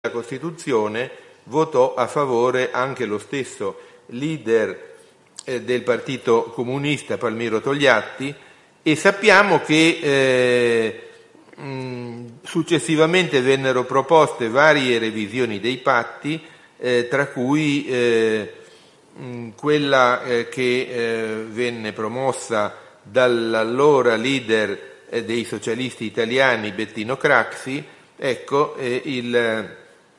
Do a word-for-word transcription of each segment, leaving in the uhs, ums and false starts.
Costituzione votò a favore anche lo stesso leader eh, del Partito Comunista, Palmiro Togliatti, e sappiamo che eh, mh, successivamente vennero proposte varie revisioni dei patti, eh, tra cui eh, mh, quella eh, che eh, venne promossa dall'allora leader eh, dei socialisti italiani Bettino Craxi. Ecco, eh, il,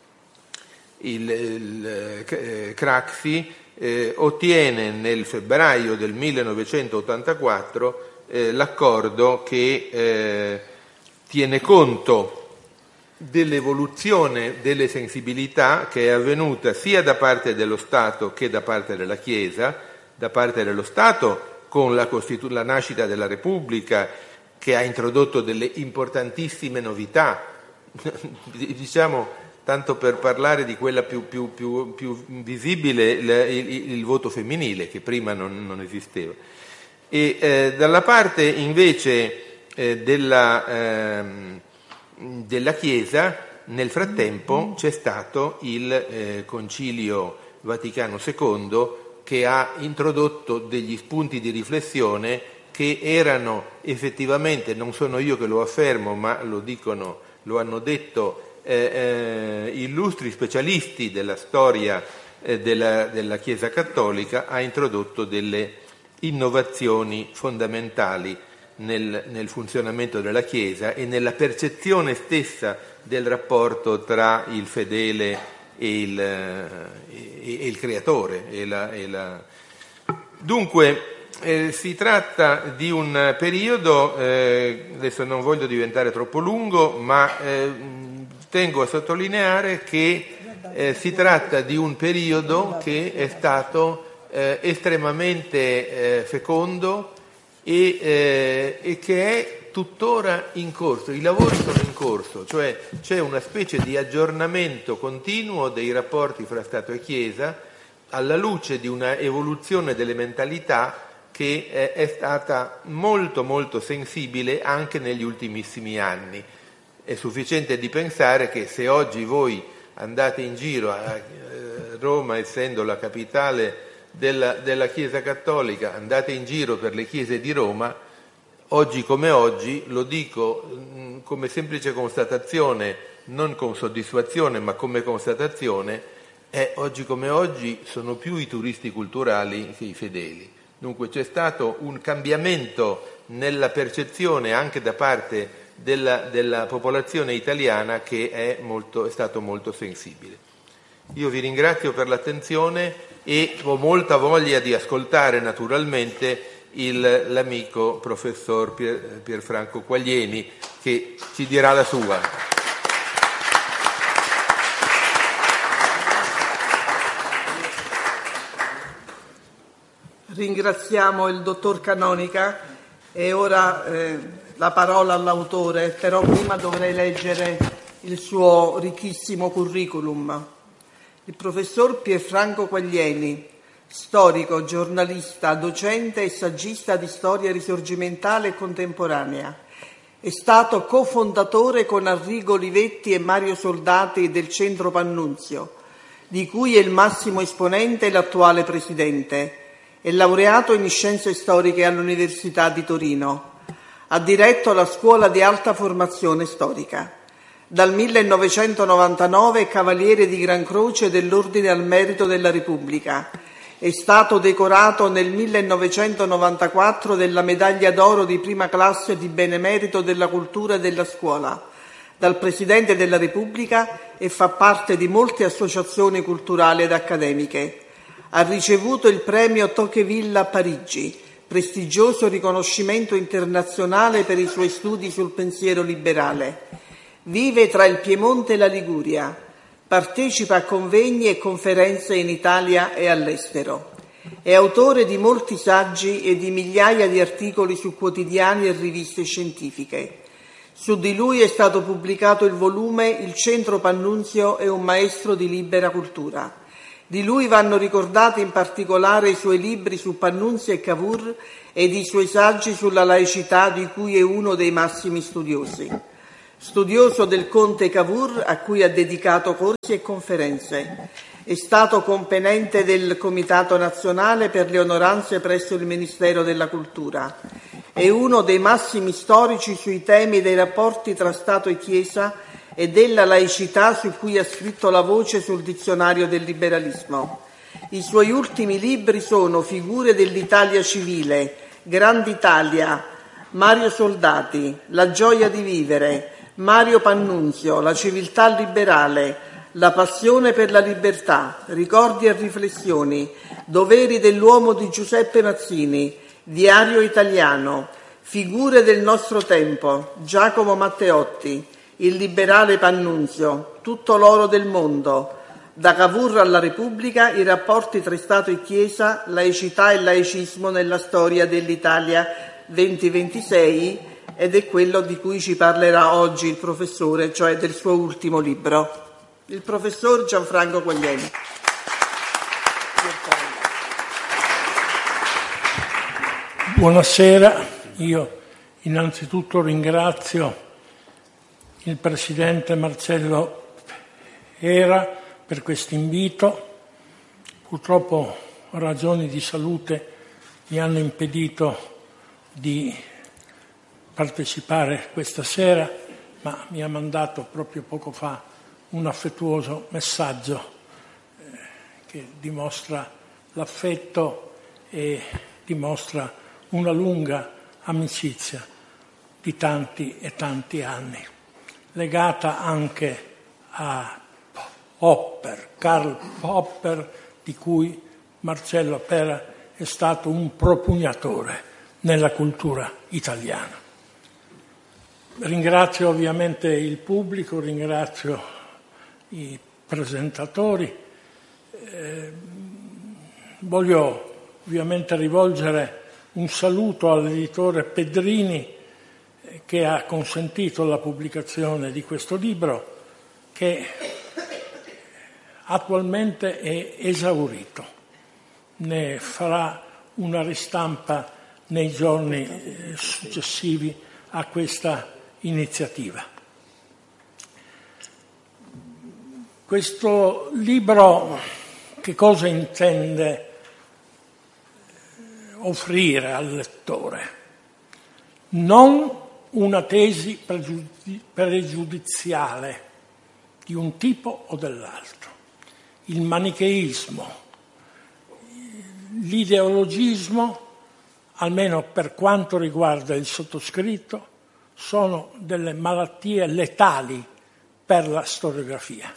il, il eh, Craxi eh, ottiene nel febbraio del millenovecentottantaquattro eh, l'accordo che eh, tiene conto dell'evoluzione delle sensibilità che è avvenuta sia da parte dello Stato che da parte della Chiesa. Da parte dello Stato con la, Costitu- la nascita della Repubblica, che ha introdotto delle importantissime novità, diciamo, tanto per parlare di quella più, più, più, più visibile, il, il, il voto femminile, che prima non, non esisteva. E eh, dalla parte invece eh, della, ehm, della Chiesa, nel frattempo c'è stato il eh, Concilio Vaticano secondo, che ha introdotto degli spunti di riflessione che erano effettivamente, non sono io che lo affermo, ma lo dicono, lo hanno detto eh, eh, illustri specialisti della storia eh, della, della Chiesa Cattolica, ha introdotto delle innovazioni fondamentali nel, nel funzionamento della Chiesa e nella percezione stessa del rapporto tra il fedele e il, e, e il creatore. E la, e la... Dunque eh, si tratta di un periodo, eh, adesso non voglio diventare troppo lungo, ma eh, tengo a sottolineare che eh, si tratta di un periodo che è stato eh, estremamente eh, fecondo e, eh, e che è tuttora in corso. I lavori sono in corso, cioè c'è una specie di aggiornamento continuo dei rapporti fra Stato e Chiesa alla luce di una evoluzione delle mentalità che è, è stata molto molto sensibile anche negli ultimissimi anni. È sufficiente di pensare che se oggi voi andate in giro a eh, Roma, essendo la capitale della, della Chiesa Cattolica, andate in giro per le chiese di Roma, oggi come oggi, lo dico mh, come semplice constatazione, non con soddisfazione ma come constatazione, eh, oggi come oggi sono più i turisti culturali che i fedeli. Dunque c'è stato un cambiamento nella percezione anche da parte della, della popolazione italiana che è, molto, è stato molto sensibile. Io vi ringrazio per l'attenzione e ho molta voglia di ascoltare naturalmente il, l'amico professor Pier, Pierfranco Quaglieni, che ci dirà la sua. Ringraziamo il dottor Canonica e ora eh, la parola all'autore, però prima dovrei leggere il suo ricchissimo curriculum. Il professor Pierfranco Quaglieni, storico, giornalista, docente e saggista di storia risorgimentale e contemporanea. È stato cofondatore con Arrigo Olivetti e Mario Soldati del Centro Pannunzio, di cui è il massimo esponente e l'attuale presidente. È laureato in scienze storiche all'Università di Torino. Ha diretto la Scuola di Alta Formazione Storica. Dal millenovecentonovantanove è Cavaliere di Gran Croce dell'Ordine al Merito della Repubblica. È stato decorato nel millenovecentonovantaquattro della Medaglia d'Oro di prima classe di Benemerito della Cultura e della Scuola dal Presidente della Repubblica e fa parte di molte associazioni culturali ed accademiche. Ha ricevuto il premio Tocqueville a Parigi, prestigioso riconoscimento internazionale per i suoi studi sul pensiero liberale. Vive tra il Piemonte e la Liguria. Partecipa a convegni e conferenze in Italia e all'estero. È autore di molti saggi e di migliaia di articoli su quotidiani e riviste scientifiche. Su di lui è stato pubblicato il volume Il Centro Pannunzio è un maestro di libera cultura. Di lui vanno ricordati in particolare i suoi libri su Pannunzio e Cavour ed i suoi saggi sulla laicità, di cui è uno dei massimi studiosi. studioso del conte Cavour, a cui ha dedicato corsi e conferenze. È stato componente del Comitato Nazionale per le Onoranze presso il Ministero della Cultura. È uno dei massimi storici sui temi dei rapporti tra Stato e Chiesa e della laicità, su cui ha scritto la voce sul dizionario del liberalismo. I suoi ultimi libri sono Figure dell'Italia civile, Grand'Italia, Mario Soldati, La gioia di vivere, Mario Pannunzio, La civiltà liberale, La passione per la libertà, Ricordi e riflessioni, Doveri dell'uomo di Giuseppe Mazzini, Diario italiano, Figure del nostro tempo, Giacomo Matteotti, Il liberale Pannunzio, Tutto l'oro del mondo, Da Cavour alla Repubblica, i rapporti tra Stato e Chiesa, laicità e laicismo nella storia dell'Italia duemilaventisei, ed è quello di cui ci parlerà oggi il professore, cioè del suo ultimo libro. Il professor Gianfranco Quaglieri. Buonasera, io innanzitutto ringrazio il Presidente Marcello Pera per questo invito. Purtroppo ragioni di salute mi hanno impedito di partecipare questa sera, ma mi ha mandato proprio poco fa un affettuoso messaggio eh, che dimostra l'affetto e dimostra una lunga amicizia di tanti e tanti anni, legata anche a Popper, Karl Popper, di cui Marcello Pera è stato un propugnatore nella cultura italiana. Ringrazio ovviamente il pubblico, ringrazio i presentatori. Eh, voglio ovviamente rivolgere un saluto all'editore Pedrini eh, che ha consentito la pubblicazione di questo libro, che attualmente è esaurito. Ne farà una ristampa nei giorni eh, successivi a questa iniziativa. Questo libro che cosa intende offrire al lettore? Non una tesi pregiudiziale di un tipo o dell'altro. Il manicheismo, l'ideologismo, almeno per quanto riguarda il sottoscritto, sono delle malattie letali per la storiografia.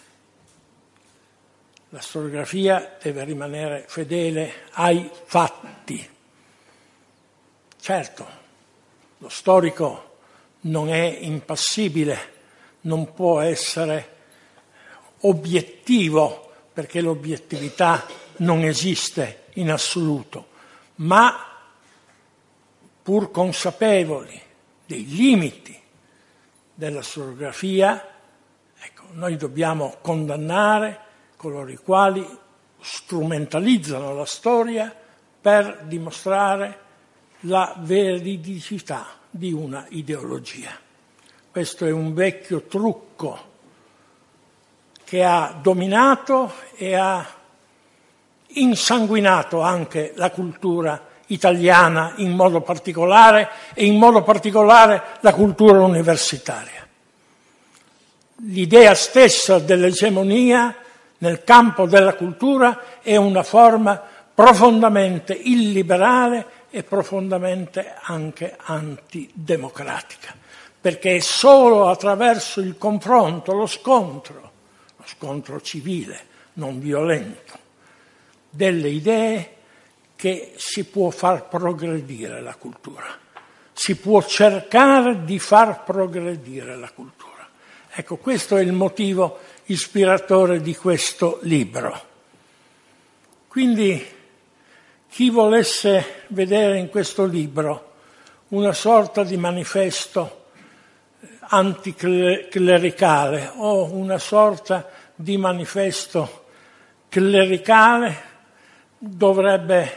La storiografia deve rimanere fedele ai fatti. Certo, lo storico non è impassibile, non può essere obiettivo, perché l'obiettività non esiste in assoluto, ma pur consapevoli dei limiti della storiografia, ecco, noi dobbiamo condannare coloro i quali strumentalizzano la storia per dimostrare la veridicità di una ideologia. Questo è un vecchio trucco che ha dominato e ha insanguinato anche la cultura italiana in modo particolare e in modo particolare la cultura universitaria. L'idea stessa dell'egemonia nel campo della cultura è una forma profondamente illiberale e profondamente anche antidemocratica, perché è solo attraverso il confronto, lo scontro, lo scontro civile, non violento, delle idee che si può far progredire la cultura, si può cercare di far progredire la cultura. Ecco, questo è il motivo ispiratore di questo libro. Quindi chi volesse vedere in questo libro una sorta di manifesto anticlericale o una sorta di manifesto clericale dovrebbe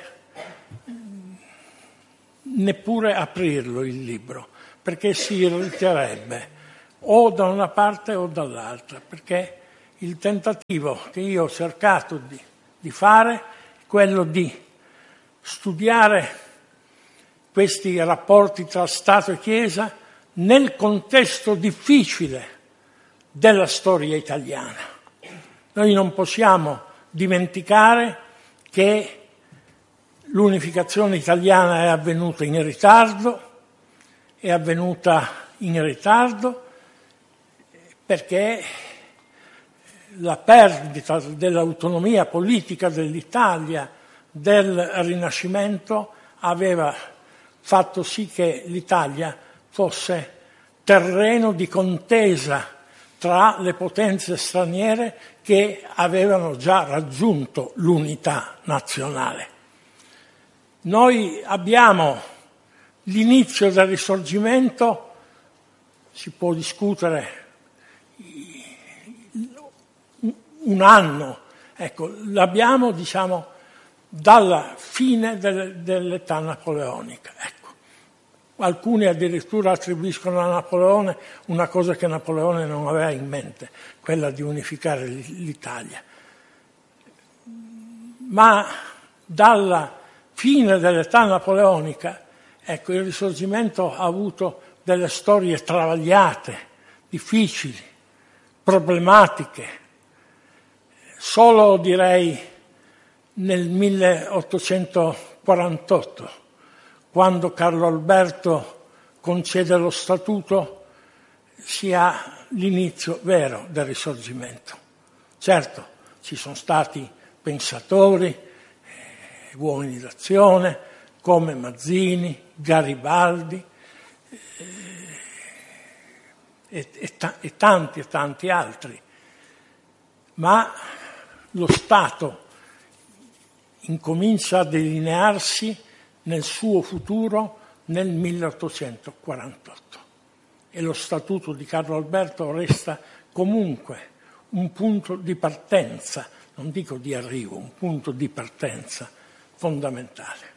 neppure aprirlo il libro, perché si irriterebbe o da una parte o dall'altra, perché il tentativo che io ho cercato di, di fare è quello di studiare questi rapporti tra Stato e Chiesa nel contesto difficile della storia italiana. Noi non possiamo dimenticare che l'unificazione italiana è avvenuta in ritardo, è avvenuta in ritardo perché la perdita dell'autonomia politica dell'Italia del Rinascimento aveva fatto sì che l'Italia fosse terreno di contesa tra le potenze straniere che avevano già raggiunto l'unità nazionale. Noi abbiamo l'inizio del Risorgimento, si può discutere un anno, ecco, l'abbiamo, diciamo, dalla fine del, dell'età napoleonica. Ecco. Alcuni addirittura attribuiscono a Napoleone una cosa che Napoleone non aveva in mente, quella di unificare l'Italia. Ma dalla fine dell'età napoleonica, ecco, il Risorgimento ha avuto delle storie travagliate, difficili, problematiche. Solo, direi, nel milleottocentoquarantotto, quando Carlo Alberto concede lo statuto, si ha l'inizio vero del Risorgimento. Certo, ci sono stati pensatori, uomini d'azione, come Mazzini, Garibaldi eh, e, e, e tanti e tanti altri, ma lo Stato incomincia a delinearsi nel suo futuro nel milleottocentoquarantotto e lo Statuto di Carlo Alberto resta comunque un punto di partenza, non dico di arrivo, un punto di partenza fondamentale.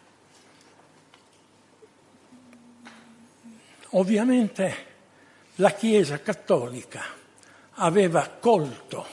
Ovviamente la Chiesa cattolica aveva colto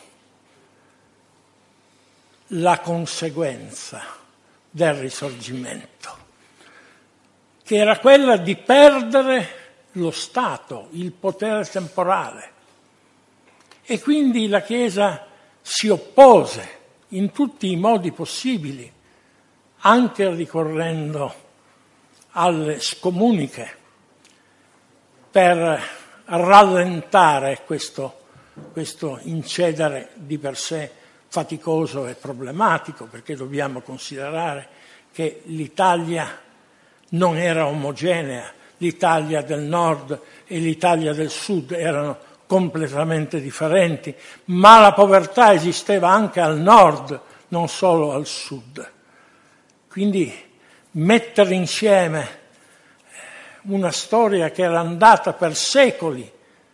la conseguenza del Risorgimento, che era quella di perdere lo Stato, il potere temporale. E quindi la Chiesa si oppose in tutti i modi possibili, anche ricorrendo alle scomuniche, per rallentare questo, questo incedere di per sé faticoso e problematico, perché dobbiamo considerare che l'Italia non era omogenea, l'Italia del nord e l'Italia del sud erano completamente differenti, ma la povertà esisteva anche al nord, non solo al sud. Quindi mettere insieme una storia che era andata per secoli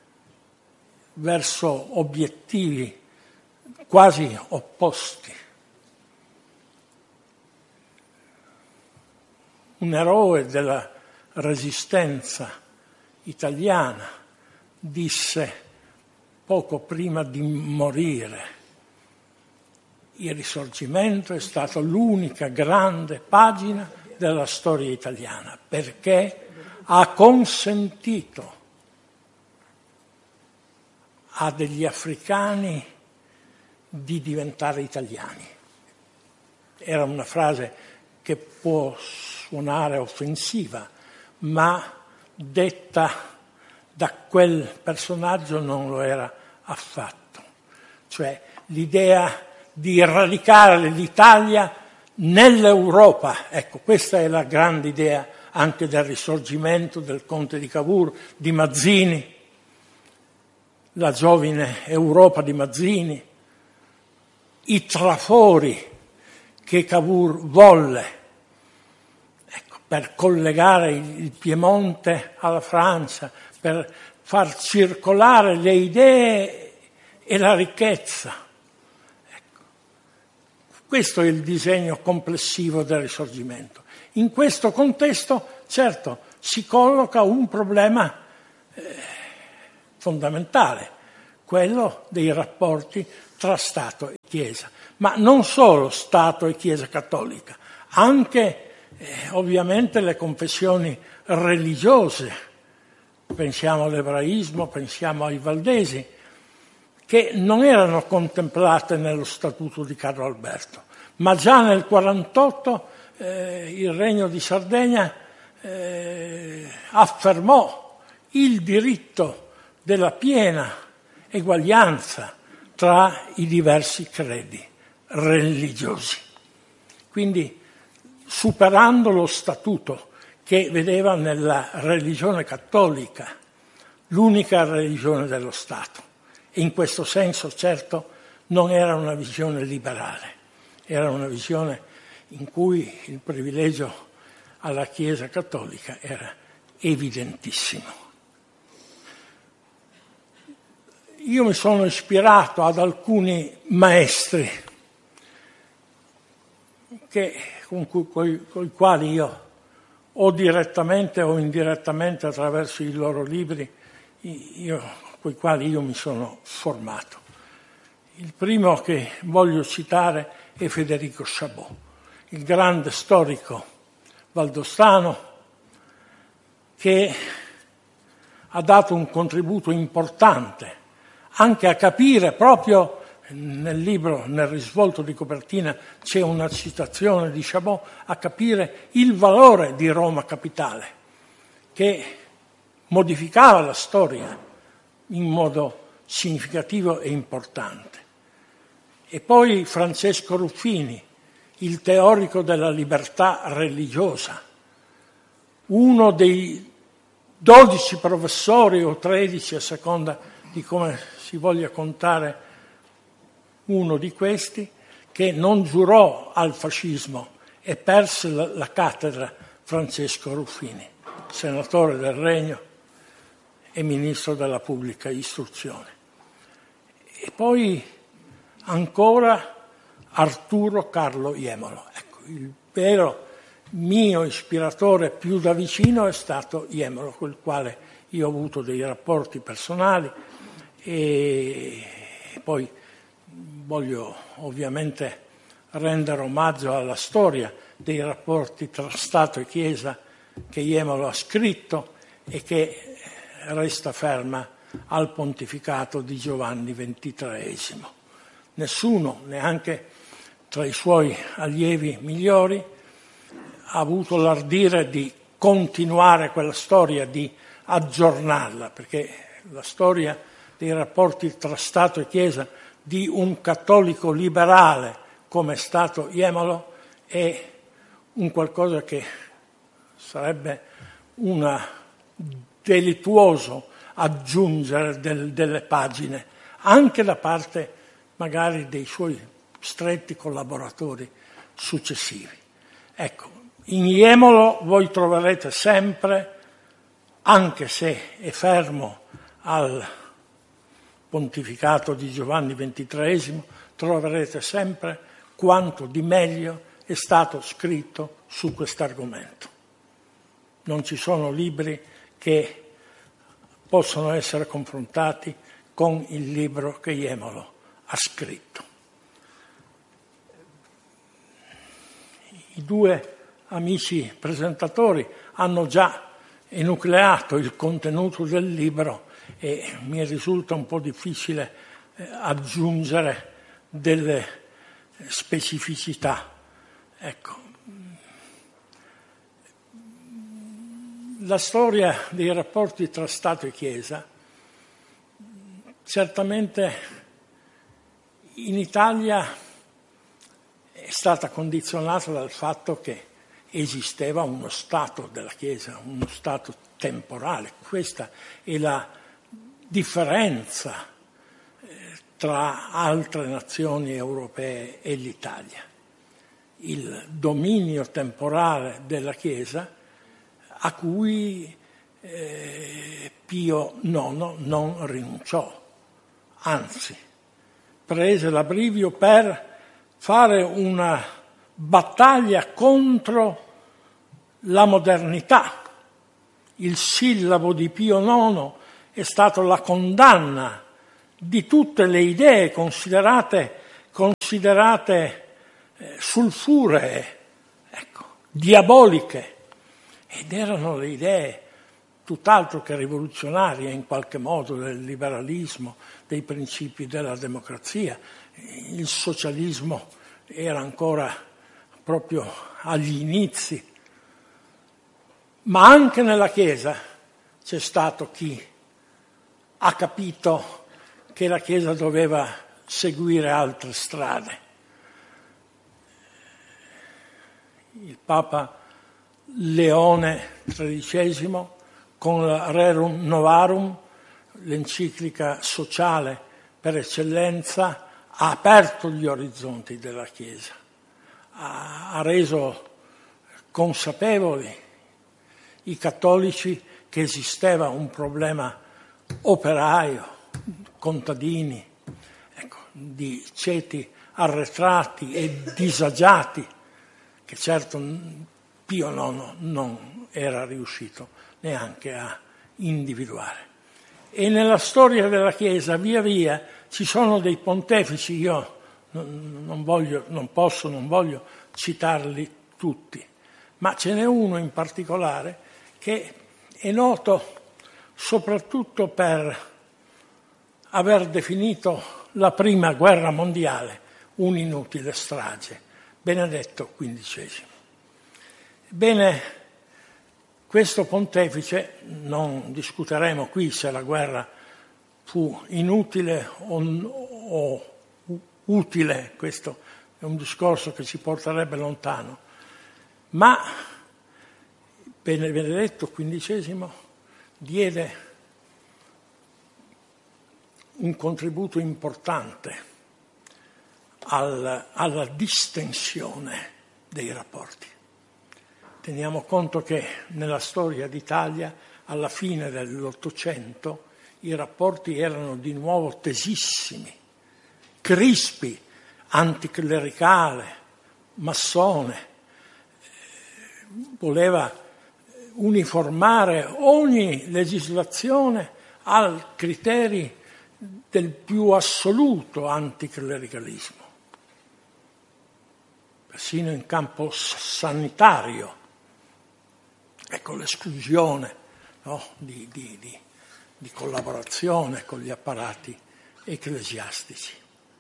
verso obiettivi quasi opposti. Un eroe della resistenza italiana disse poco prima di morire: il Risorgimento è stata l'unica grande pagina della storia italiana perché ha consentito a degli africani di diventare italiani. Era una frase che può suonare offensiva, ma detta da quel personaggio non lo era affatto. Cioè l'idea di radicare l'Italia nell'Europa, ecco, questa è la grande idea anche del Risorgimento, del Conte di Cavour, di Mazzini, la giovine Europa di Mazzini, i trafori che Cavour volle, ecco, per collegare il Piemonte alla Francia, per far circolare le idee e la ricchezza. Ecco. Questo è il disegno complessivo del Risorgimento. In questo contesto, certo, si colloca un problema eh, fondamentale, quello dei rapporti tra Stato e Chiesa, ma non solo Stato e Chiesa cattolica, anche eh, ovviamente le confessioni religiose, pensiamo all'ebraismo, pensiamo ai valdesi, che non erano contemplate nello Statuto di Carlo Alberto, ma già nel quarantotto eh, il Regno di Sardegna eh, affermò il diritto della piena eguaglianza tra i diversi credi religiosi. Quindi, superando lo Statuto che vedeva nella religione cattolica l'unica religione dello Stato, e in questo senso, certo, non era una visione liberale, era una visione in cui il privilegio alla Chiesa cattolica era evidentissimo. Io mi sono ispirato ad alcuni maestri che, con cui, coi, coi quali io, o direttamente o indirettamente attraverso i loro libri, io, coi quali io mi sono formato. Il primo che voglio citare è Federico Chabot, il grande storico valdostano che ha dato un contributo importante anche a capire, proprio nel libro, nel risvolto di copertina, c'è una citazione di Chabot, a capire il valore di Roma capitale, che modificava la storia in modo significativo e importante. E poi Francesco Ruffini, il teorico della libertà religiosa, uno dei dodici professori o tredici, a seconda di come si voglia contare uno di questi, che non giurò al fascismo e perse la, la cattedra, Francesco Ruffini, senatore del Regno e ministro della pubblica istruzione. E poi ancora Arturo Carlo Jemolo. Ecco, il vero mio ispiratore più da vicino è stato Jemolo, con il quale io ho avuto dei rapporti personali, e poi voglio ovviamente rendere omaggio alla storia dei rapporti tra Stato e Chiesa che Jemolo ha scritto e che resta ferma al pontificato di Giovanni ventitreesimo. Nessuno, neanche tra i suoi allievi migliori, ha avuto l'ardire di continuare quella storia, di aggiornarla, perché la storia dei rapporti tra Stato e Chiesa di un cattolico liberale come è stato Jemolo è un qualcosa che sarebbe un delittuoso aggiungere del, delle pagine, anche da parte magari dei suoi stretti collaboratori successivi. Ecco, in Jemolo voi troverete sempre, anche se è fermo al pontificato di Giovanni ventitreesimo, troverete sempre quanto di meglio è stato scritto su quest'argomento. Non ci sono libri che possono essere confrontati con il libro che Jemolo ha scritto. I due amici presentatori hanno già enucleato il contenuto del libro e mi risulta un po' difficile eh, aggiungere delle specificità. Ecco, la storia dei rapporti tra Stato e Chiesa certamente in Italia è stata condizionata dal fatto che esisteva uno Stato della Chiesa, uno Stato temporale. Questa è la differenza tra altre nazioni europee e l'Italia. Il dominio temporale della Chiesa a cui eh, Pio nono non rinunciò, anzi prese l'abbrivio per fare una battaglia contro la modernità. Il sillabo di Pio nono è stata la condanna di tutte le idee considerate, considerate eh, sulfuree, ecco, diaboliche, ed erano le idee tutt'altro che rivoluzionarie in qualche modo del liberalismo, dei principi della democrazia. Il socialismo era ancora proprio agli inizi, ma anche nella Chiesa c'è stato chi ha capito che la Chiesa doveva seguire altre strade. Il Papa Leone tredicesimo, con la Rerum Novarum, l'enciclica sociale per eccellenza, ha aperto gli orizzonti della Chiesa, ha, ha reso consapevoli i cattolici che esisteva un problema operaio, contadini, ecco, di ceti arretrati e disagiati, che certo Pio nono non era riuscito neanche a individuare. E nella storia della Chiesa via via ci sono dei pontefici, io non, non voglio, non posso, non voglio citarli tutti, ma ce n'è uno in particolare che è noto soprattutto per aver definito la prima guerra mondiale un'inutile strage, Benedetto quindicesimo. Bene, questo pontefice, non discuteremo qui se la guerra fu inutile o, o utile, questo è un discorso che ci porterebbe lontano, ma Benedetto quindicesimo diede un contributo importante al, alla distensione dei rapporti. Teniamo conto che nella storia d'Italia, alla fine dell'Ottocento, i rapporti erano di nuovo tesissimi, crispi, anticlericale, massone. Voleva uniformare ogni legislazione ai criteri del più assoluto anticlericalismo, persino in campo sanitario. Ecco l'esclusione, no, di, di, di, di collaborazione con gli apparati ecclesiastici.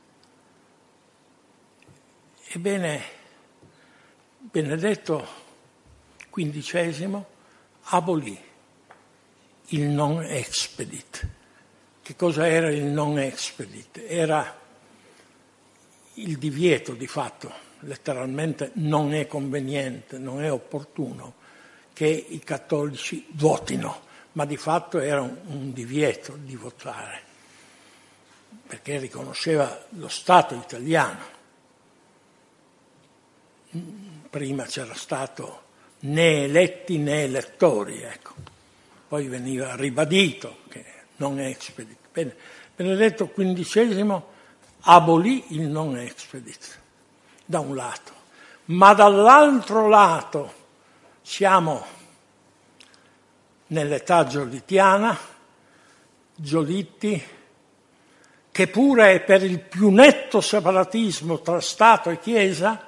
Ebbene, Benedetto quindicesimo abolì il non expedit. Che cosa era il non expedit? Era il divieto di fatto, letteralmente non è conveniente, non è opportuno che i cattolici votino, ma di fatto era un, un divieto di votare, perché riconosceva lo Stato italiano. Prima c'era stato né eletti né elettori, ecco. Poi veniva ribadito che non expedit. Bene, Benedetto quindicesimo abolì il non expedit, da un lato, ma dall'altro lato siamo nell'età giolittiana, Giolitti, che pure è per il più netto separatismo tra Stato e Chiesa.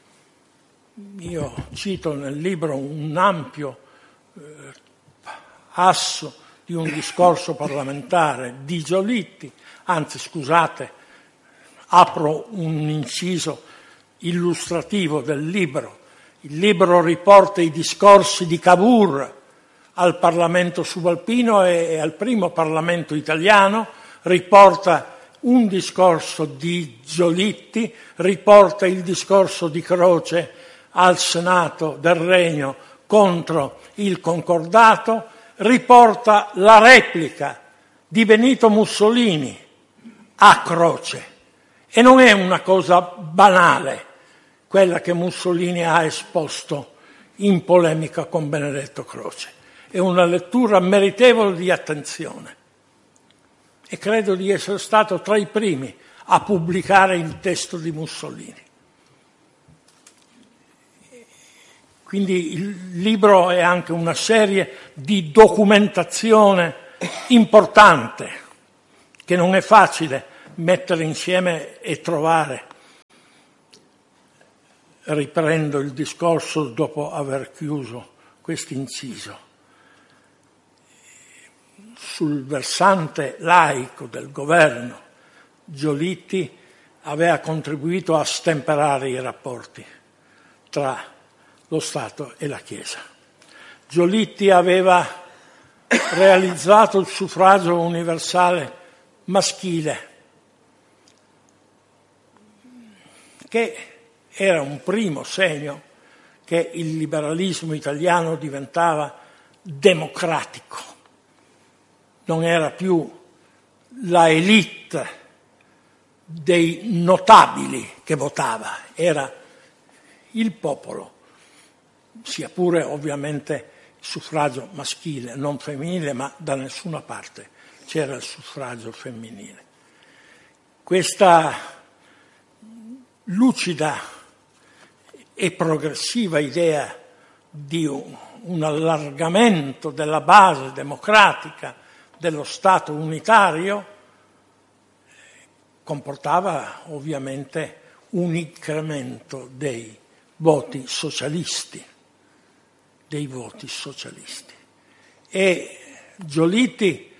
Io cito nel libro un ampio eh, asso di un discorso parlamentare di Giolitti, anzi scusate, apro un inciso illustrativo del libro. Il libro riporta i discorsi di Cavour al Parlamento subalpino e, e al primo Parlamento italiano, riporta un discorso di Giolitti, riporta il discorso di Croce al Senato del Regno contro il concordato, riporta la replica di Benito Mussolini a Croce. E non è una cosa banale quella che Mussolini ha esposto in polemica con Benedetto Croce. È una lettura meritevole di attenzione. E credo di essere stato tra i primi a pubblicare il testo di Mussolini. Quindi il libro è anche una serie di documentazione importante che non è facile mettere insieme e trovare. Riprendo il discorso dopo aver chiuso questo inciso. Sul versante laico del governo, Giolitti aveva contribuito a stemperare i rapporti tra lo Stato e la Chiesa. Giolitti aveva realizzato il suffragio universale maschile, che era un primo segno che il liberalismo italiano diventava democratico. Non era più la élite dei notabili che votava, era il popolo, sia pure ovviamente il suffragio maschile, non femminile, ma da nessuna parte c'era il suffragio femminile. Questa lucida e progressiva idea di un, un allargamento della base democratica dello Stato unitario comportava ovviamente un incremento dei voti socialisti, dei voti socialisti. E Giolitti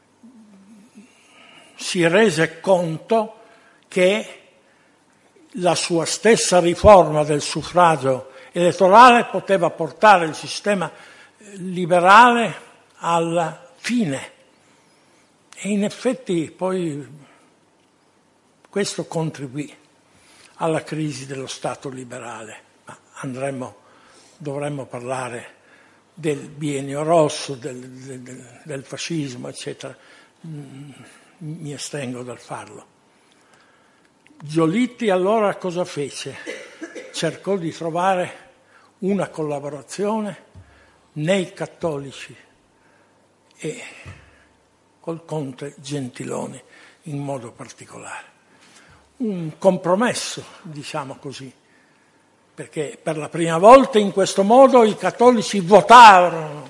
si rese conto che la sua stessa riforma del suffragio elettorale poteva portare il sistema liberale alla fine. E in effetti poi questo contribuì alla crisi dello Stato liberale. Ma andremo, dovremmo parlare del biennio rosso, del, del, del fascismo, eccetera. Mi astengo dal farlo. Giolitti allora cosa fece? Cercò di trovare una collaborazione nei cattolici e col conte Gentiloni in modo particolare. Un compromesso, diciamo così, perché per la prima volta in questo modo i cattolici votarono,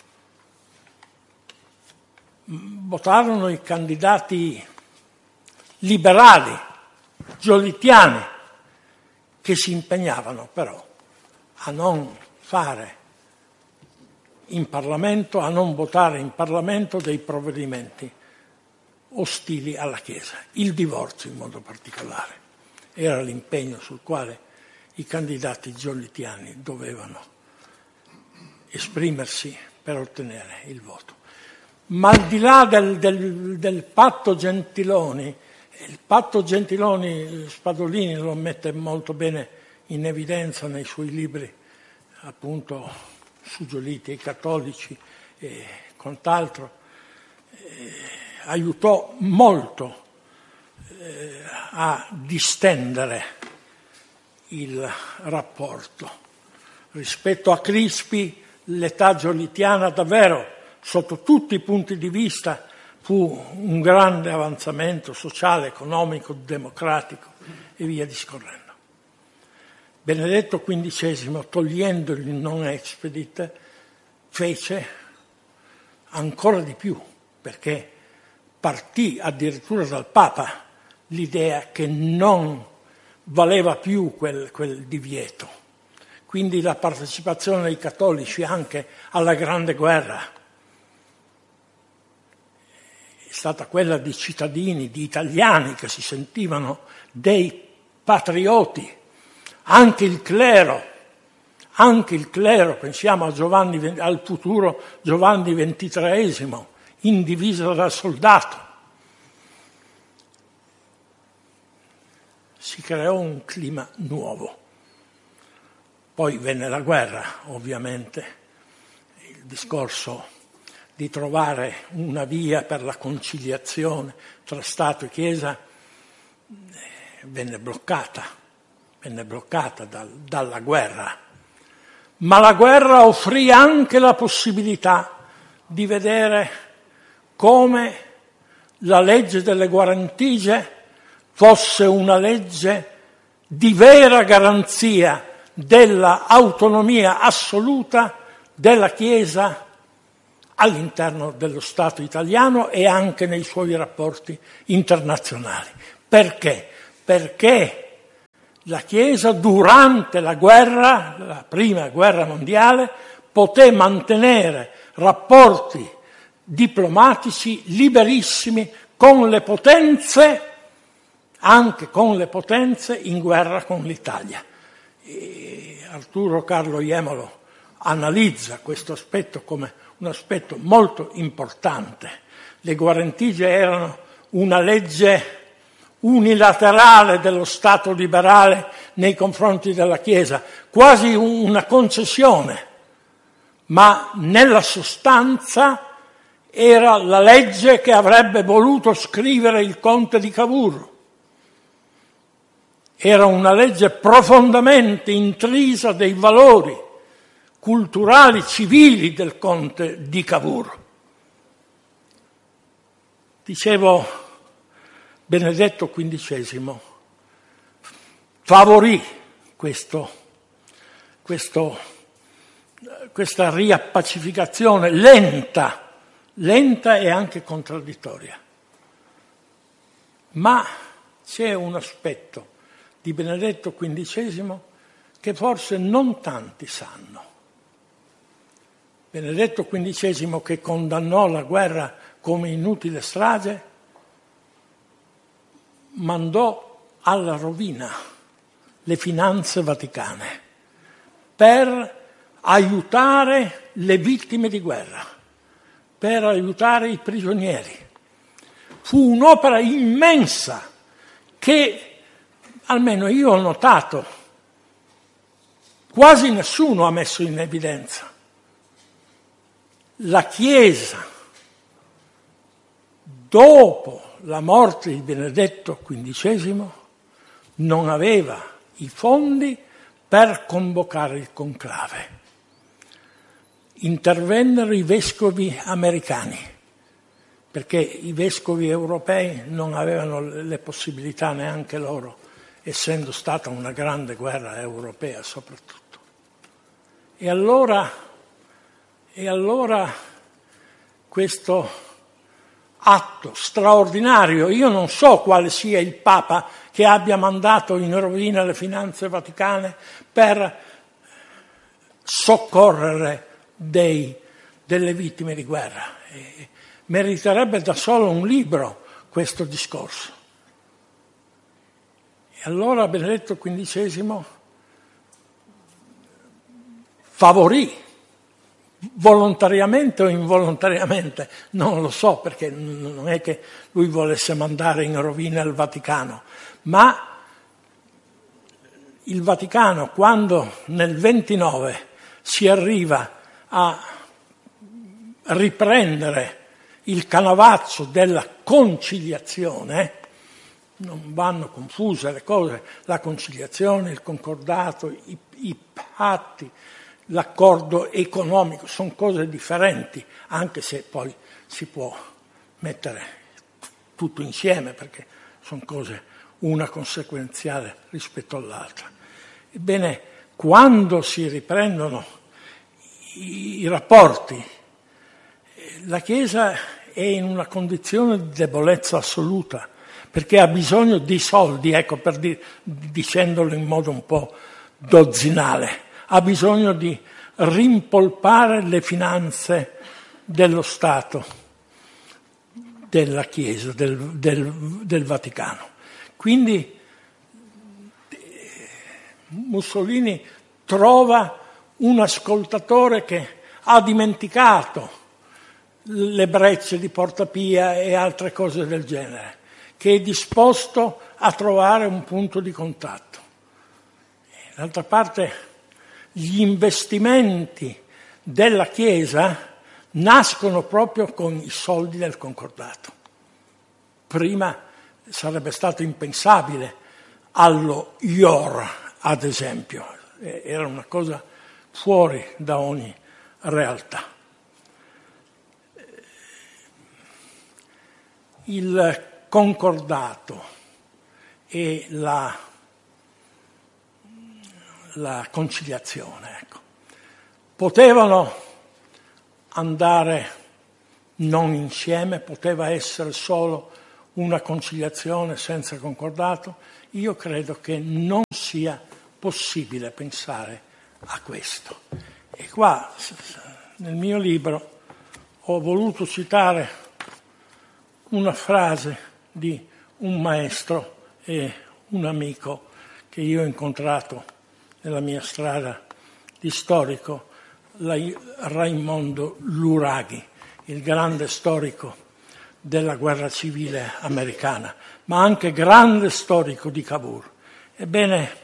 votarono i candidati liberali, giolittiani, che si impegnavano però a non fare in Parlamento, a non votare in Parlamento dei provvedimenti ostili alla Chiesa. Il divorzio in modo particolare era l'impegno sul quale i candidati giolittiani dovevano esprimersi per ottenere il voto. Ma al di là del, del, del patto Gentiloni, il patto Gentiloni, Spadolini lo mette molto bene in evidenza nei suoi libri, appunto su Giolitti e i cattolici e quant'altro, eh, aiutò molto eh, a distendere il rapporto. Rispetto a Crispi, l'età giolittiana davvero, sotto tutti i punti di vista, fu un grande avanzamento sociale, economico, democratico e via discorrendo. Benedetto quindicesimo, togliendo il non expedit, fece ancora di più, perché partì addirittura dal Papa l'idea che non valeva più quel, quel divieto. Quindi la partecipazione dei cattolici anche alla Grande Guerra è stata quella di cittadini, di italiani che si sentivano dei patrioti. Anche il clero, anche il clero, pensiamo a Giovanni, al futuro Giovanni ventitreesimo, in divisa da soldato. Si creò un clima nuovo. Poi venne la guerra, ovviamente, il discorso di trovare una via per la conciliazione tra Stato e Chiesa venne bloccata. venne bloccata dal, dalla guerra, ma la guerra offrì anche la possibilità di vedere come la legge delle guarentigie fosse una legge di vera garanzia della autonomia assoluta della Chiesa all'interno dello Stato italiano e anche nei suoi rapporti internazionali. Perché? Perché la Chiesa durante la guerra, la prima guerra mondiale, poté mantenere rapporti diplomatici liberissimi con le potenze, anche con le potenze in guerra con l'Italia. E Arturo Carlo Jemolo analizza questo aspetto come un aspetto molto importante. Le guarentigie erano una legge unilaterale dello Stato liberale nei confronti della Chiesa, quasi una concessione, ma nella sostanza era la legge che avrebbe voluto scrivere il conte di Cavour. Era una legge profondamente intrisa dei valori culturali, civili del conte di Cavour. Dicevo, Benedetto quindicesimo favorì questo, questo, questa riappacificazione lenta, lenta e anche contraddittoria. Ma c'è un aspetto di Benedetto quindicesimo che forse non tanti sanno. Benedetto quindicesimo, che condannò la guerra come inutile strage, mandò alla rovina le finanze vaticane per aiutare le vittime di guerra, per aiutare i prigionieri. Fu un'opera immensa che, almeno io ho notato, quasi nessuno ha messo in evidenza. La Chiesa, dopo la morte di Benedetto quindicesimo, non aveva i fondi per convocare il conclave. Intervennero i vescovi americani, perché i vescovi europei non avevano le possibilità neanche loro, essendo stata una grande guerra europea soprattutto. E allora, e allora questo atto straordinario, io non so quale sia il Papa che abbia mandato in rovina le finanze vaticane per soccorrere dei, delle vittime di guerra. E meriterebbe da solo un libro questo discorso. E allora Benedetto quindicesimo favorì, volontariamente o involontariamente, non lo so, perché non è che lui volesse mandare in rovina il Vaticano, ma il Vaticano, quando nel ventinove si arriva a riprendere il canavazzo della conciliazione, non vanno confuse le cose, la conciliazione, il concordato, i, i patti, l'accordo economico, sono cose differenti, anche se poi si può mettere tutto insieme, perché sono cose una conseguenziale rispetto all'altra. Ebbene, quando si riprendono i, i rapporti, la Chiesa è in una condizione di debolezza assoluta, perché ha bisogno di soldi, ecco, per dir, dicendolo in modo un po' dozzinale, ha bisogno di rimpolpare le finanze dello Stato, della Chiesa, del, del, del Vaticano. Quindi Mussolini trova un ascoltatore che ha dimenticato le brecce di Porta Pia e altre cose del genere, che è disposto a trovare un punto di contatto. D'altra parte, gli investimenti della Chiesa nascono proprio con i soldi del concordato. Prima sarebbe stato impensabile allo I O R, ad esempio, era una cosa fuori da ogni realtà. Il concordato e la, la conciliazione, ecco, potevano andare non insieme, poteva essere solo una conciliazione senza concordato. Io credo che non sia possibile pensare a questo. E qua, nel mio libro, ho voluto citare una frase di un maestro e un amico che io ho incontrato nella mia strada di storico, Raimondo Luraghi, il grande storico della guerra civile americana, ma anche grande storico di Cavour. Ebbene,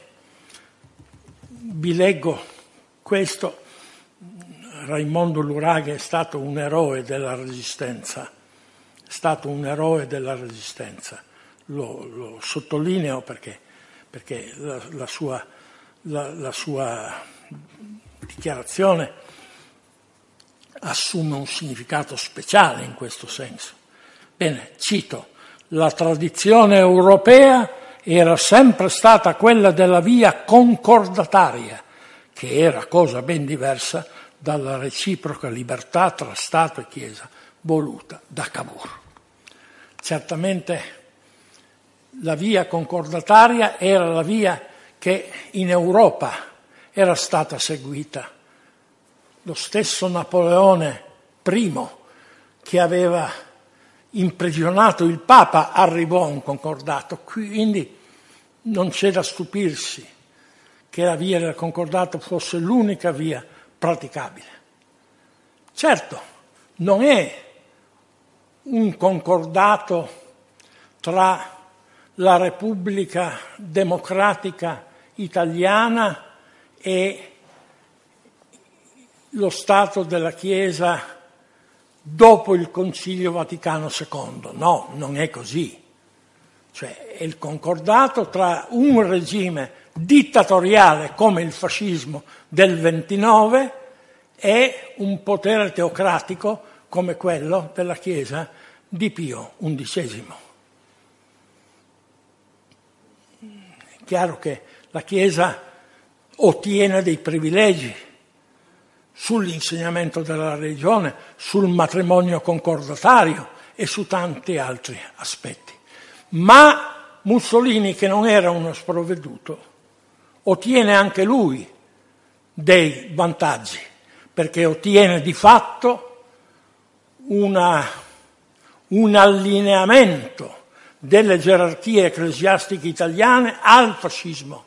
vi leggo questo. Raimondo Luraghi è stato un eroe della Resistenza, è stato un eroe della Resistenza. Lo, lo sottolineo perché, perché la, la, sua, la, la sua dichiarazione assume un significato speciale in questo senso. Bene, cito: la tradizione europea era sempre stata quella della via concordataria, che era cosa ben diversa dalla reciproca libertà tra Stato e Chiesa voluta da Cavour. Certamente la via concordataria era la via che in Europa era stata seguita. Lo stesso Napoleone primo, che aveva imprigionato il Papa, arrivò a un concordato, quindi non c'è da stupirsi che la via del concordato fosse l'unica via praticabile. Certo, non è un concordato tra la Repubblica Democratica Italiana e lo Stato della Chiesa dopo il Concilio Vaticano secondo. No, non è così. Cioè, è il concordato tra un regime dittatoriale come il fascismo del ventinove e un potere teocratico come quello della Chiesa di Pio undicesimo. È chiaro che la Chiesa ottiene dei privilegi sull'insegnamento della religione, sul matrimonio concordatario e su tanti altri aspetti. Ma Mussolini, che non era uno sprovveduto, ottiene anche lui dei vantaggi, perché ottiene di fatto una, un allineamento delle gerarchie ecclesiastiche italiane al fascismo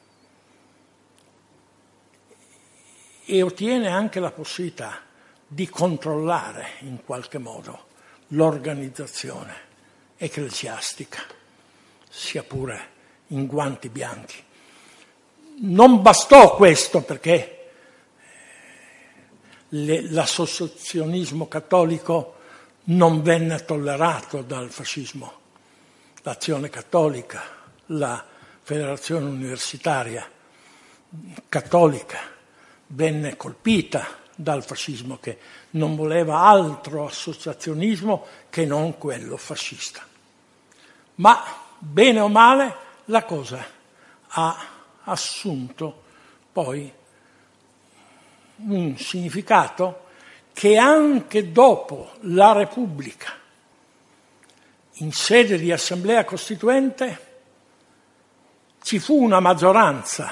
e ottiene anche la possibilità di controllare in qualche modo l'organizzazione ecclesiastica, sia pure in guanti bianchi. Non bastò questo perché le, l'associazionismo cattolico non venne tollerato dal fascismo. L'Azione Cattolica, la Federazione Universitaria Cattolica venne colpita dal fascismo, che non voleva altro associazionismo che non quello fascista. Ma, bene o male, la cosa ha assunto poi un significato che anche dopo la Repubblica, in sede di Assemblea Costituente, ci fu una maggioranza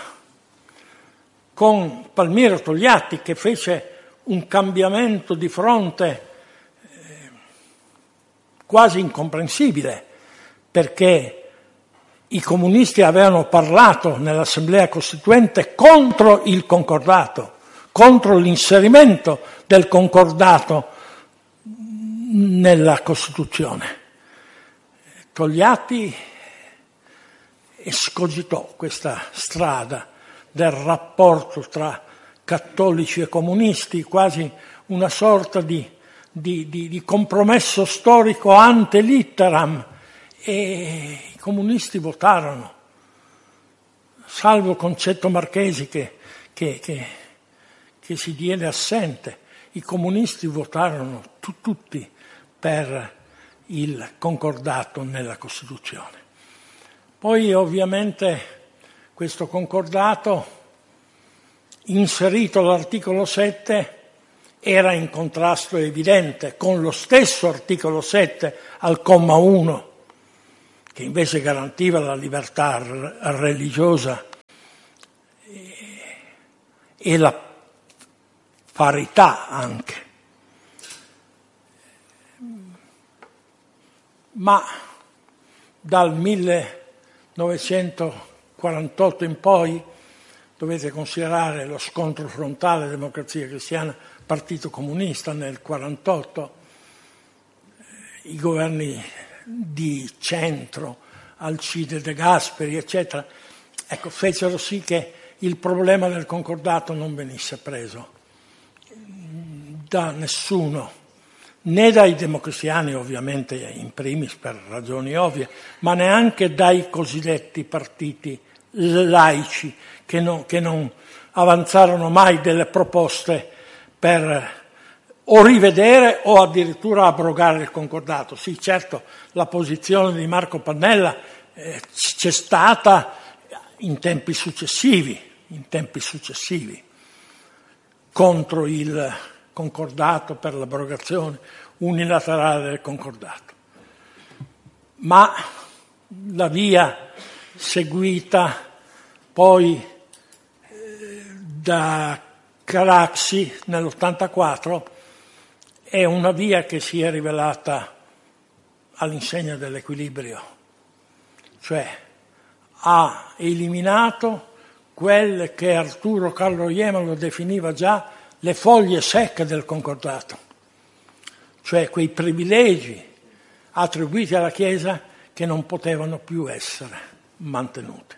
con Palmiro Togliatti che fece un cambiamento di fronte eh, quasi incomprensibile, perché i comunisti avevano parlato nell'Assemblea Costituente contro il concordato, contro l'inserimento del concordato nella Costituzione. Togliatti escogitò questa strada del rapporto tra cattolici e comunisti, quasi una sorta di, di, di, di compromesso storico ante litteram, e i comunisti votarono, salvo Concetto Marchesi che, che, che, che si diede assente. I comunisti votarono tu, tutti per il concordato nella Costituzione. Poi ovviamente questo concordato, inserito all'articolo sette, era in contrasto evidente con lo stesso articolo sette al comma uno, che invece garantiva la libertà religiosa e la parità anche. Ma dal millenovecentoquarantotto in poi dovete considerare lo scontro frontale Democrazia Cristiana Partito Comunista nel quarantotto, i governi di centro, Alcide De Gasperi, eccetera, ecco, fecero sì che il problema del concordato non venisse preso da nessuno, né dai democristiani, ovviamente in primis per ragioni ovvie, ma neanche dai cosiddetti partiti laici che non, che non avanzarono mai delle proposte per o rivedere o addirittura abrogare il concordato. Sì, certo, la posizione di Marco Pannella eh, c'è stata in tempi successivi, in tempi successivi, contro il concordato, per l'abrogazione unilaterale del concordato. Ma la via seguita poi eh, da Craxi nell'ottantaquattro è una via che si è rivelata all'insegna dell'equilibrio, cioè ha eliminato quelle che Arturo Carlo Jemolo definiva già le foglie secche del concordato, cioè quei privilegi attribuiti alla Chiesa che non potevano più essere mantenuti.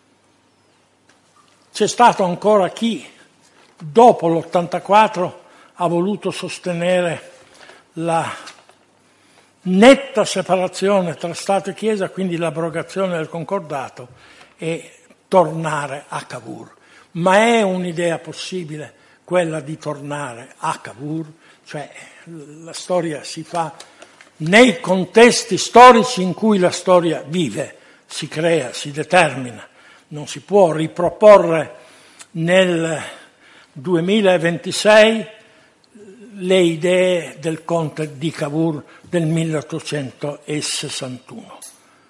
C'è stato ancora chi, dopo l'ottantaquattro, ha voluto sostenere la netta separazione tra Stato e Chiesa, quindi l'abrogazione del concordato, e tornare a Cavour. Ma è un'idea possibile quella di tornare a Cavour? Cioè la storia si fa nei contesti storici in cui la storia vive, si crea, si determina. Non si può riproporre nel duemilaventisei le idee del conte di Cavour del milleottocentosessantuno.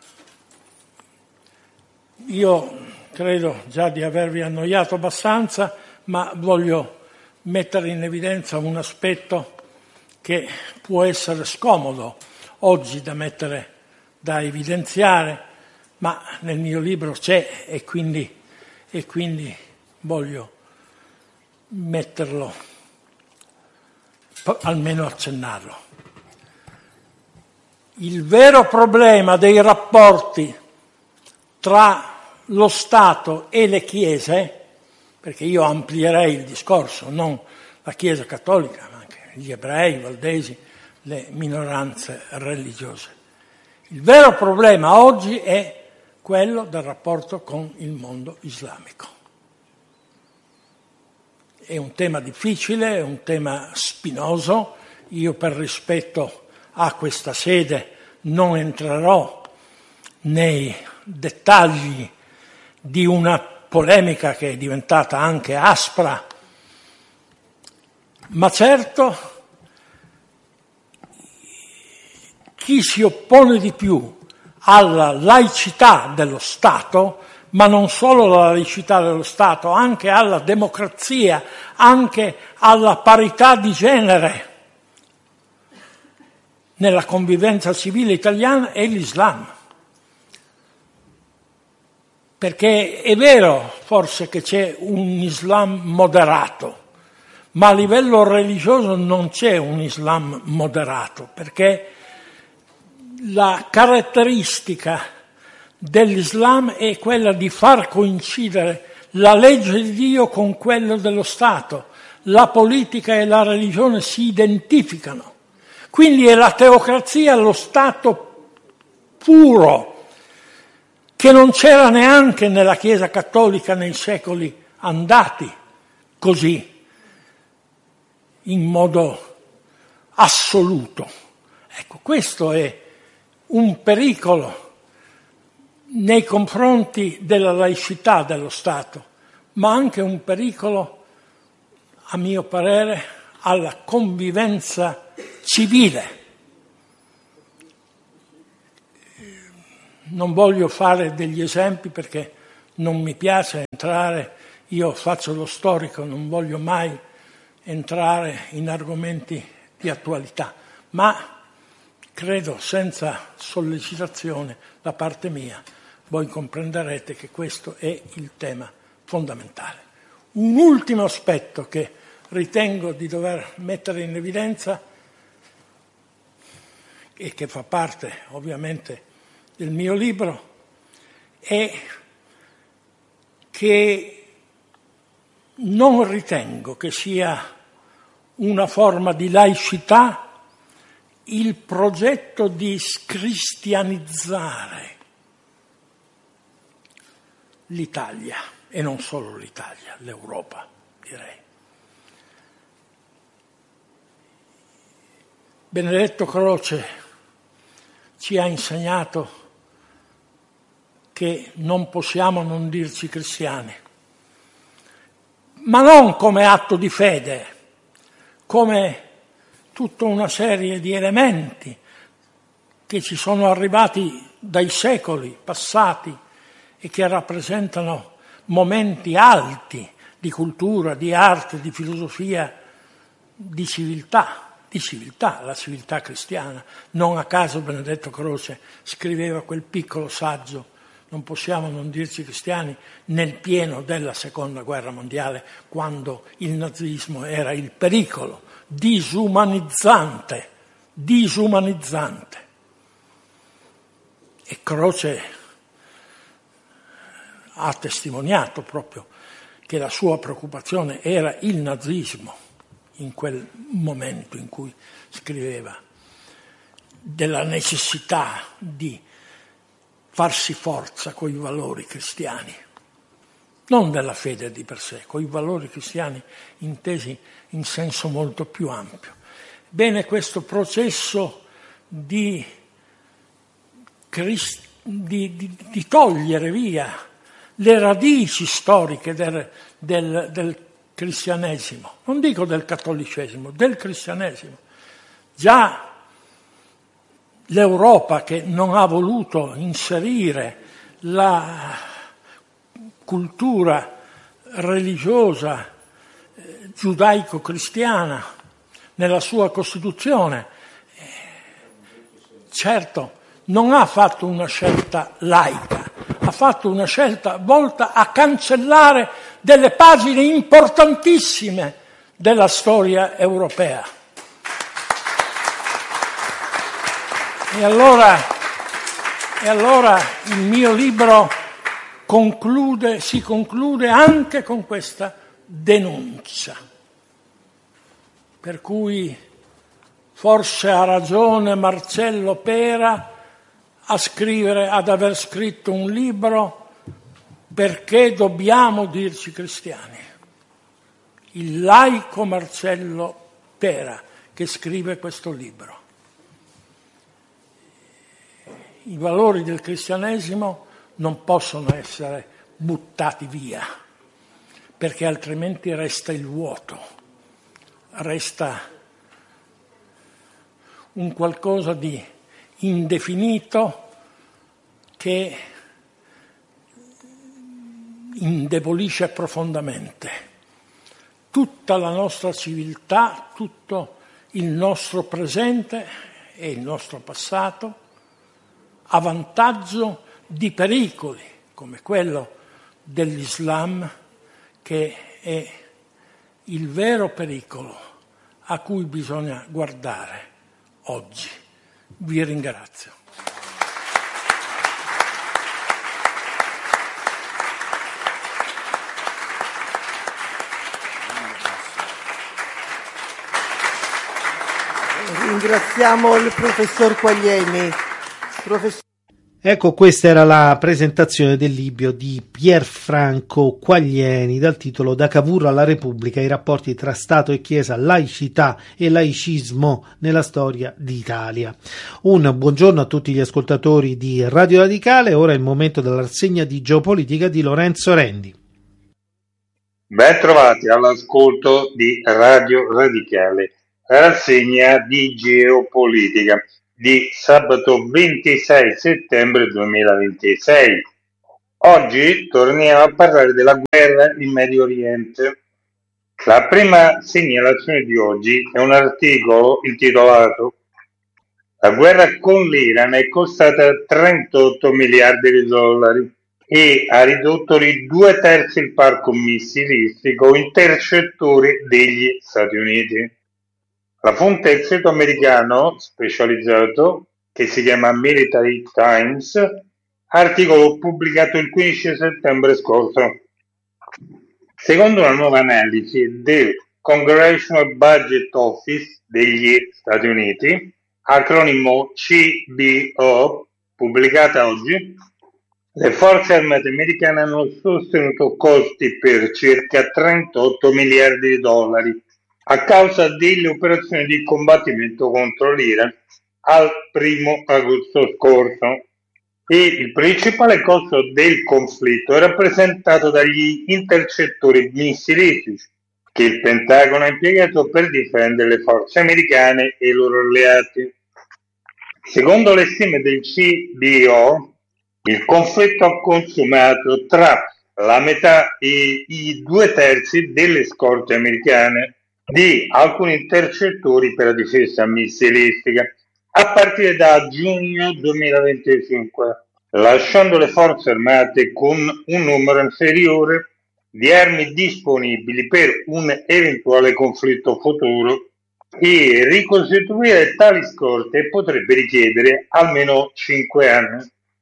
Io credo già di avervi annoiato abbastanza, ma voglio mettere in evidenza un aspetto che può essere scomodo oggi da mettere, da evidenziare, ma nel mio libro c'è e quindi, e quindi voglio metterlo, almeno accennarlo. Il vero problema dei rapporti tra lo Stato e le Chiese, perché io amplierei il discorso, non la Chiesa cattolica, ma anche gli ebrei, i valdesi, le minoranze religiose. Il vero problema oggi è quello del rapporto con il mondo islamico. È un tema difficile, è un tema spinoso. Io per rispetto a questa sede non entrerò nei dettagli di una polemica che è diventata anche aspra, ma certo chi si oppone di più alla laicità dello Stato, ma non solo alla laicità dello Stato, anche alla democrazia, anche alla parità di genere nella convivenza civile italiana, è l'Islam. Perché è vero forse che c'è un Islam moderato, ma a livello religioso non c'è un Islam moderato, perché la caratteristica dell'Islam è quella di far coincidere la legge di Dio con quello dello Stato. La politica e la religione si identificano. Quindi è la teocrazia, lo Stato puro, che non c'era neanche nella Chiesa cattolica nei secoli andati, così, in modo assoluto. Ecco, questo è un pericolo nei confronti della laicità dello Stato, ma anche un pericolo, a mio parere, alla convivenza civile. Non voglio fare degli esempi perché non mi piace entrare, io faccio lo storico, non voglio mai entrare in argomenti di attualità, ma credo senza sollecitazione da parte mia voi comprenderete che questo è il tema fondamentale. Un ultimo aspetto che ritengo di dover mettere in evidenza e che fa parte ovviamente del mio libro è che non ritengo che sia una forma di laicità il progetto di scristianizzare l'Italia, e non solo l'Italia, l'Europa, direi. Benedetto Croce ci ha insegnato che non possiamo non dirci cristiani, ma non come atto di fede, come tutta una serie di elementi che ci sono arrivati dai secoli passati e che rappresentano momenti alti di cultura, di arte, di filosofia, di civiltà, di civiltà, la civiltà cristiana. Non a caso Benedetto Croce scriveva quel piccolo saggio, non possiamo non dirci cristiani, nel pieno della seconda guerra mondiale, quando il nazismo era il pericolo disumanizzante, disumanizzante. E Croce ha testimoniato proprio che la sua preoccupazione era il nazismo in quel momento in cui scriveva della necessità di farsi forza coi valori cristiani, non della fede di per sé, coi valori cristiani intesi in senso molto più ampio. Bene, questo processo di, di, di, di togliere via le radici storiche del, del, del cristianesimo, non dico del cattolicesimo, del cristianesimo. Già l'Europa, che non ha voluto inserire la cultura religiosa eh, giudaico-cristiana nella sua Costituzione, eh, certo non ha fatto una scelta laica, ha fatto una scelta volta a cancellare delle pagine importantissime della storia europea. E allora, e allora il mio libro conclude, si conclude anche con questa denuncia, per cui forse ha ragione Marcello Pera a scrivere, ad aver scritto un libro perché dobbiamo dirci cristiani. Il laico Marcello Pera che scrive questo libro. I valori del cristianesimo non possono essere buttati via, perché altrimenti resta il vuoto, resta un qualcosa di indefinito che indebolisce profondamente tutta la nostra civiltà, tutto il nostro presente e il nostro passato, a vantaggio di pericoli come quello dell'Islam, che è il vero pericolo a cui bisogna guardare oggi. Vi ringrazio. Ringraziamo il professor Quaglieni. Professor... Ecco, questa era la presentazione del libro di Pierfranco Quaglieni dal titolo Da Cavour alla Repubblica, i rapporti tra Stato e Chiesa, laicità e laicismo nella storia d'Italia. Un buongiorno a tutti gli ascoltatori di Radio Radicale, ora è il momento della rassegna di geopolitica di Lorenzo Rendi. Ben trovati all'ascolto di Radio Radicale, rassegna di geopolitica di sabato ventisei settembre duemilaventisei. Oggi torniamo a parlare della guerra in Medio Oriente. La prima segnalazione di oggi è un articolo intitolato "La guerra con l'Iran è costata trentotto miliardi di dollari e ha ridotto di due terzi il parco missilistico intercettori degli Stati Uniti". La fonte è il sito americano specializzato che si chiama Military Times, articolo pubblicato il quindici settembre scorso. Secondo una nuova analisi del Congressional Budget Office degli Stati Uniti, acronimo C B O, pubblicata oggi, le forze armate americane hanno sostenuto costi per circa trentotto miliardi di dollari a causa delle operazioni di combattimento contro l'Iran al primo agosto scorso. E il principale costo del conflitto è rappresentato dagli intercettori missilistici che il Pentagono ha impiegato per difendere le forze americane e i loro alleati. Secondo le stime del C B O, il conflitto ha consumato tra la metà e i due terzi delle scorte americane di alcuni intercettori per la difesa missilistica a partire da giugno duemilaventicinque, lasciando le forze armate con un numero inferiore di armi disponibili per un eventuale conflitto futuro, e ricostituire tali scorte potrebbe richiedere almeno cinque anni.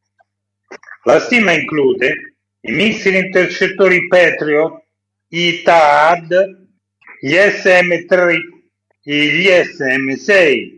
La stima include i missili intercettori Patriot, i T A A D, gli S M tre e gli S M sei.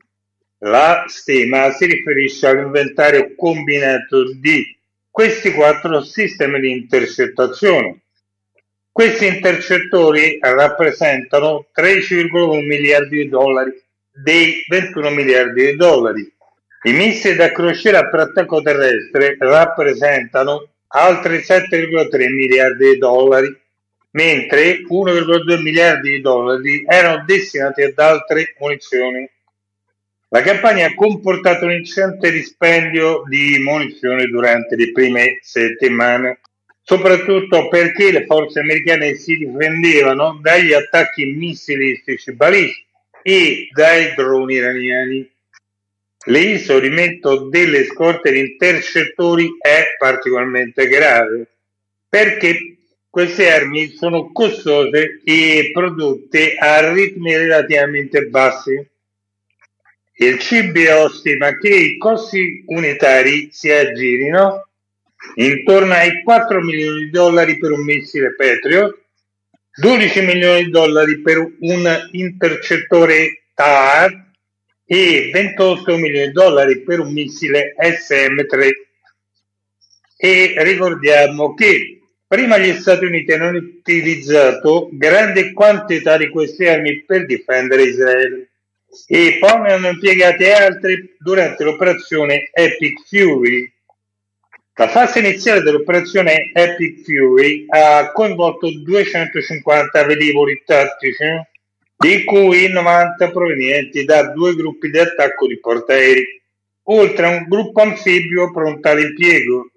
La stima si riferisce all'inventario combinato di questi quattro sistemi di intercettazione. Questi intercettori rappresentano tredici virgola uno miliardi di dollari dei ventuno miliardi di dollari. I missili da crociera per attacco terrestre rappresentano altri sette virgola tre miliardi di dollari, mentre uno virgola due miliardi di dollari erano destinati ad altre munizioni. La campagna ha comportato un ingente dispendio di munizioni durante le prime settimane, soprattutto perché le forze americane si difendevano dagli attacchi missilistici balistici e dai droni iraniani. L'esaurimento delle scorte di intercettori è particolarmente grave perché queste armi sono costose e prodotte a ritmi relativamente bassi. Il C B O stima che i costi unitari si aggirino intorno ai quattro milioni di dollari per un missile Patriot, dodici milioni di dollari per un intercettore T A A D e ventotto milioni di dollari per un missile S M tre. E ricordiamo che prima gli Stati Uniti hanno utilizzato grandi quantità di queste armi per difendere Israele e poi ne hanno impiegate altre durante l'operazione Epic Fury. La fase iniziale dell'operazione Epic Fury ha coinvolto duecentocinquanta velivoli tattici, di cui novanta provenienti da due gruppi di attacco di portaerei, oltre a un gruppo anfibio pronto all'impiego.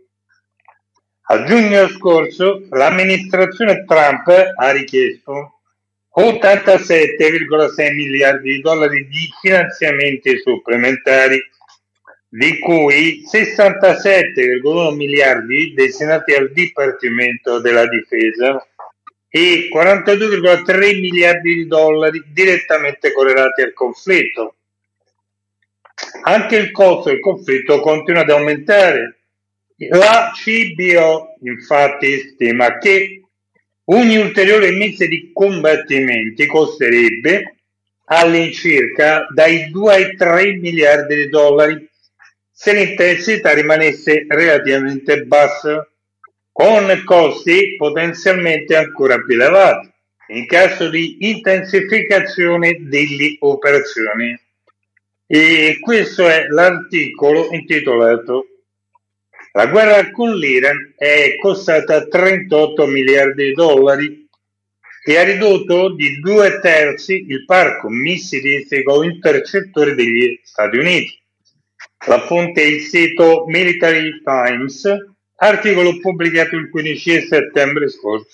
A giugno scorso l'amministrazione Trump ha richiesto ottantasette virgola sei miliardi di dollari di finanziamenti supplementari, di cui sessantasette virgola uno miliardi destinati al Dipartimento della Difesa e quarantadue virgola tre miliardi di dollari direttamente correlati al conflitto. Anche il costo del conflitto continua ad aumentare. La C B O infatti stima che ogni ulteriore mese di combattimenti costerebbe all'incirca dai due ai tre miliardi di dollari se l'intensità rimanesse relativamente bassa, con costi potenzialmente ancora più elevati in caso di intensificazione delle operazioni. E questo è l'articolo intitolato "La guerra con l'Iran è costata trentotto miliardi di dollari che ha ridotto di due terzi il parco missilistico intercettore degli Stati Uniti. La fonte è il sito Military Times, articolo pubblicato il quindici settembre scorso.